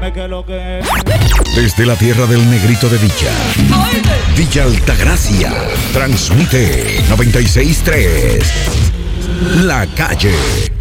Que lo que... Desde la tierra del negrito de Villa, Villa Altagracia, transmite 96.3 La Calle.